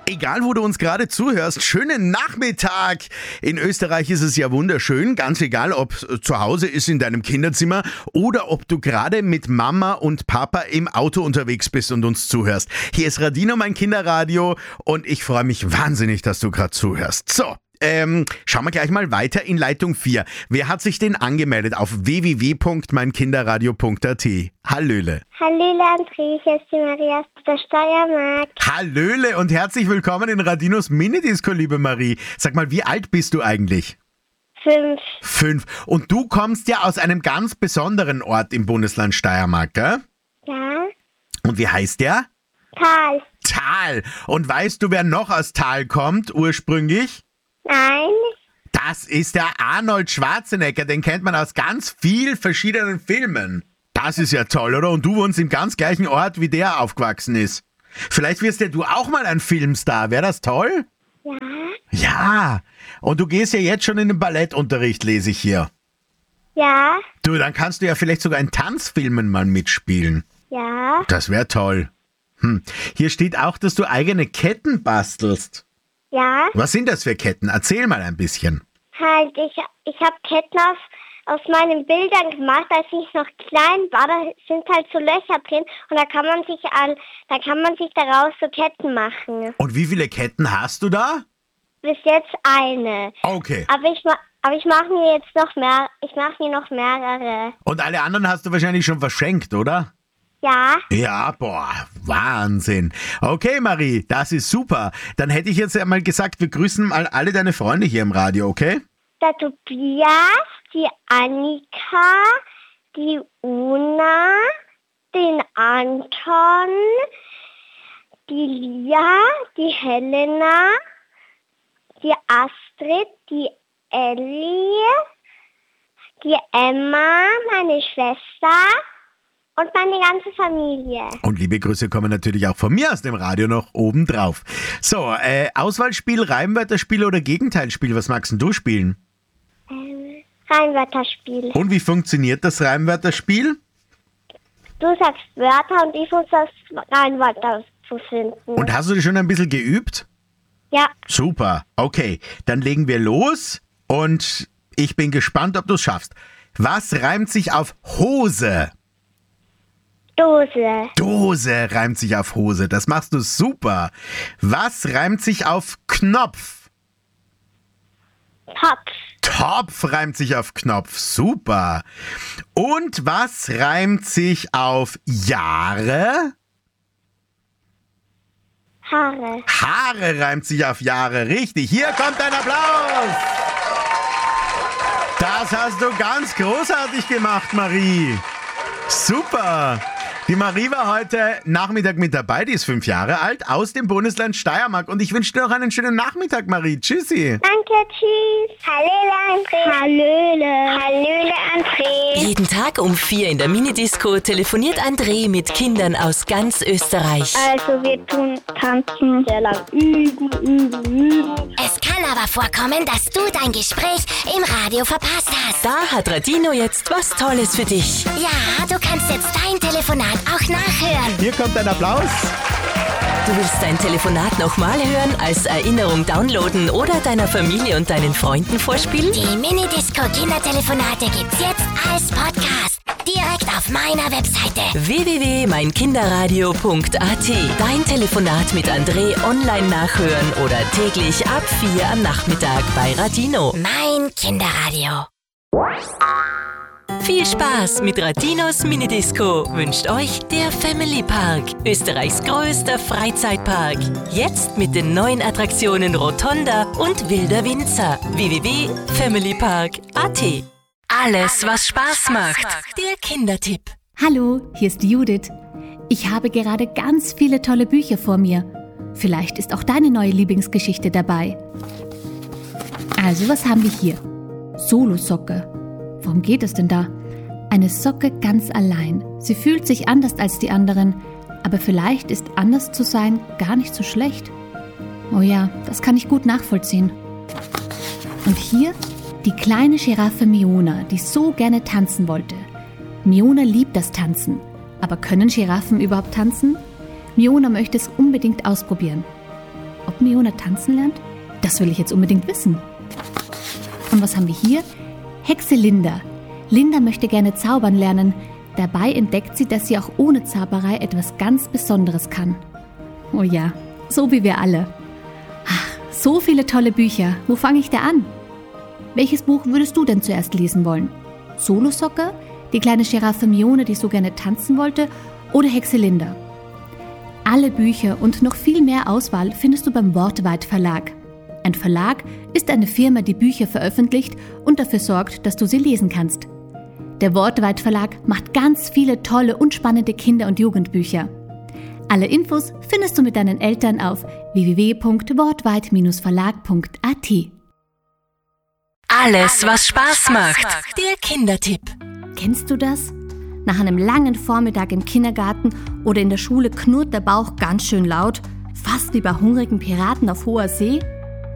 Egal, wo du uns gerade zuhörst, schönen Nachmittag. In Österreich ist es ja wunderschön, ganz egal, ob zu Hause ist in deinem Kinderzimmer oder ob du gerade mit Mama und Papa im Auto unterwegs bist und uns zuhörst. Hier ist Radino, mein Kinderradio, und ich freue mich wahnsinnig, dass du gerade zuhörst. So. Schauen wir gleich mal weiter in Leitung 4. Wer hat sich denn angemeldet auf www.meinkinderradio.at? Hallöle. Hallöle André, hier ist die Maria aus der Steiermark. Hallöle und herzlich willkommen in Radinos Minidisco, liebe Marie. Sag mal, wie alt bist du eigentlich? 5. 5. Und du kommst ja aus einem ganz besonderen Ort im Bundesland Steiermark, gell? Ja. Und wie heißt der? Tal. Tal. Und weißt du, wer noch aus Tal kommt ursprünglich? Nein. Das ist der Arnold Schwarzenegger, den kennt man aus ganz vielen verschiedenen Filmen. Das ist ja toll, oder? Und du wohnst im ganz gleichen Ort, wie der aufgewachsen ist. Vielleicht wirst ja du auch mal ein Filmstar, wäre das toll? Ja. Ja, und du gehst ja jetzt schon in den Ballettunterricht, lese ich hier. Ja. Du, dann kannst du ja vielleicht sogar in Tanzfilmen mal mitspielen. Ja. Das wäre toll. Hier steht auch, dass du eigene Ketten bastelst. Ja. Was sind das für Ketten? Erzähl mal ein bisschen. Halt, ich habe Ketten aus meinen Bildern gemacht, als ich noch klein war. Da sind halt so Löcher drin und da kann man sich daraus so Ketten machen. Und wie viele Ketten hast du da? Bis jetzt eine. Okay. Aber ich mache mir jetzt noch mehr. Ich mache mir noch mehrere. Und alle anderen hast du wahrscheinlich schon verschenkt, oder? Ja. Ja, boah, Wahnsinn. Okay, Marie, das ist super. Dann hätte ich jetzt einmal gesagt, wir grüßen mal alle deine Freunde hier im Radio, okay? Der Tobias, die Annika, die Una, den Anton, die Lia, die Helena, die Astrid, die Ellie, die Emma, meine Schwester und meine ganze Familie. Und liebe Grüße kommen natürlich auch von mir aus dem Radio noch obendrauf. So, Auswahlspiel, Reimwörterspiel oder Gegenteilspiel, was magst denn du spielen? Reimwörterspiel. Und wie funktioniert das Reimwörterspiel? Du sagst Wörter und ich muss das Reimwörter zu finden. Und hast du dich schon ein bisschen geübt? Ja. Super, okay, dann legen wir los und ich bin gespannt, ob du es schaffst. Was reimt sich auf Hose? Dose. Dose reimt sich auf Hose, das machst du super. Was reimt sich auf Knopf? Topf. Topf reimt sich auf Knopf, super. Und was reimt sich auf Jahre? Haare. Haare reimt sich auf Jahre, richtig. Hier kommt ein Applaus. Das hast du ganz großartig gemacht, Marie. Super. Die Marie war heute Nachmittag mit dabei, die ist 5 Jahre alt, aus dem Bundesland Steiermark. Und ich wünsche dir noch einen schönen Nachmittag, Marie. Tschüssi. Danke, tschüss. Hallöle, André. Hallöle. Hallöle, André. Jeden Tag um 4 in der Minidisco telefoniert André mit Kindern aus ganz Österreich. Also wir tun tanzen sehr lang. Üben. Es kann aber vorkommen, dass du dein Gespräch im Radio verpasst hast. Da hat Radino jetzt was Tolles für dich. Ja, du kannst jetzt dein Telefonat auch nachhören. Hier kommt ein Applaus. Du willst dein Telefonat nochmal hören, als Erinnerung downloaden oder deiner Familie und deinen Freunden vorspielen? Die Minidisco-Kindertelefonate gibt's jetzt als Podcast. Direkt auf meiner Webseite. www.meinkinderradio.at. Dein Telefonat mit André online nachhören oder täglich ab 4 am Nachmittag bei Radino. Mein Kinderradio. Viel Spaß mit Radinos Minidisco wünscht euch der Family Park, Österreichs größter Freizeitpark. Jetzt mit den neuen Attraktionen Rotonda und Wilder Winzer. www.familypark.at. Alles, was Spaß macht. Der Kindertipp. Hallo, hier ist Judith. Ich habe gerade ganz viele tolle Bücher vor mir. Vielleicht ist auch deine neue Lieblingsgeschichte dabei. Also, was haben wir hier? Solosocke. Worum geht es denn da? Eine Socke ganz allein. Sie fühlt sich anders als die anderen, aber vielleicht ist anders zu sein gar nicht so schlecht. Oh ja, das kann ich gut nachvollziehen. Und hier die kleine Giraffe Miona, die so gerne tanzen wollte. Miona liebt das Tanzen. Aber können Giraffen überhaupt tanzen? Miona möchte es unbedingt ausprobieren. Ob Miona tanzen lernt? Das will ich jetzt unbedingt wissen. Und was haben wir hier? Hexe Linda. Linda möchte gerne zaubern lernen. Dabei entdeckt sie, dass sie auch ohne Zauberei etwas ganz Besonderes kann. Oh ja, so wie wir alle. Ach, so viele tolle Bücher. Wo fange ich da an? Welches Buch würdest du denn zuerst lesen wollen? Solosocke? Die kleine Giraffe Mione, die so gerne tanzen wollte? Oder Hexe Linda? Alle Bücher und noch viel mehr Auswahl findest du beim Wortweit Verlag. Ein Verlag ist eine Firma, die Bücher veröffentlicht und dafür sorgt, dass du sie lesen kannst. Der Wortweit Verlag macht ganz viele tolle und spannende Kinder- und Jugendbücher. Alle Infos findest du mit deinen Eltern auf www.wortweit-verlag.at. Alles, was Spaß macht. Der Kindertipp. Kennst du das? Nach einem langen Vormittag im Kindergarten oder in der Schule knurrt der Bauch ganz schön laut, fast wie bei hungrigen Piraten auf hoher See?